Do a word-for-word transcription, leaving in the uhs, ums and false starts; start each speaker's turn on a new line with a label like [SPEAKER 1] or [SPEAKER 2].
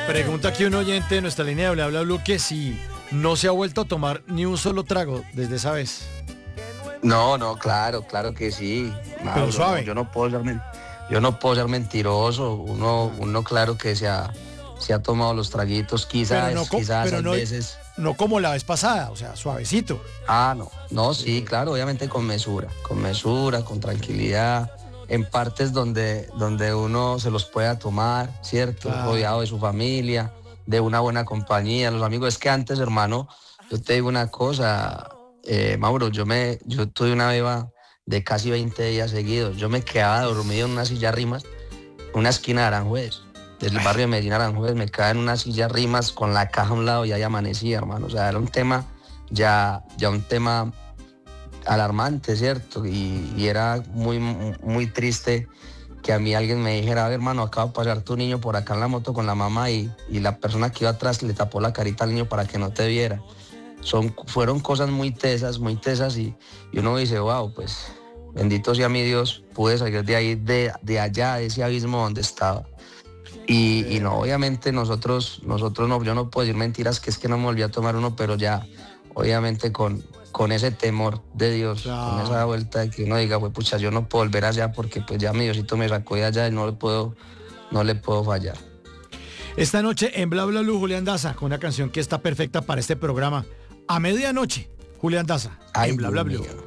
[SPEAKER 1] Pregunta aquí un oyente de nuestra línea de Bla Bla Blue que si no se ha vuelto a tomar ni un solo trago desde esa vez.
[SPEAKER 2] No, no, claro, claro que sí. Mauro,
[SPEAKER 1] Pero suave.
[SPEAKER 2] No, yo no puedo ser men- yo no puedo ser mentiroso. Uno, uno claro que se ha, se ha tomado los traguitos, quizás,
[SPEAKER 1] Pero no, co-
[SPEAKER 2] quizás
[SPEAKER 1] pero
[SPEAKER 2] esas
[SPEAKER 1] no,
[SPEAKER 2] veces.
[SPEAKER 1] no como la vez pasada, o sea, suavecito.
[SPEAKER 2] Ah, no, no, sí, claro, obviamente con mesura, con mesura, con tranquilidad, en partes donde, donde uno se los pueda tomar, ¿cierto?
[SPEAKER 1] Claro.
[SPEAKER 2] Rodeado de su familia, de una buena compañía, los amigos. Es que antes, hermano, yo te digo una cosa, eh, Mauro, yo me, yo tuve una beba de casi veinte días seguidos, yo me quedaba dormido en una silla rimas, una esquina de Aranjuez, del barrio de Medellín Aranjuez, me quedaba en una silla rimas con la caja a un lado y ahí amanecía, hermano, o sea, era un tema ya, ya un tema alarmante, ¿cierto? Y, y era muy, muy triste que a mí alguien me dijera, a ver, hermano, acaba de pasar tu niño por acá en la moto con la mamá y, y la persona que iba atrás le tapó la carita al niño para que no te viera. Son, fueron cosas muy tesas, muy tesas y, y uno dice, wow, pues bendito sea mi Dios, pude salir de ahí, de, de allá, de ese abismo donde estaba. Y, y no, obviamente nosotros, nosotros no, yo no puedo decir mentiras, que es que no me volví a tomar uno, pero ya, obviamente con, con ese temor de Dios,
[SPEAKER 1] Claro.
[SPEAKER 2] con esa vuelta de que uno diga, pues pucha, yo no puedo volver allá porque pues ya mi Diosito me sacó de allá y no le puedo, no le puedo fallar.
[SPEAKER 1] Esta noche en Bla Bla Blue, Julián Daza, con una canción que está perfecta para este programa. A medianoche, Julián Daza,
[SPEAKER 2] Ay,
[SPEAKER 1] en Bla Bla
[SPEAKER 2] Dios
[SPEAKER 1] Blue.
[SPEAKER 2] mío.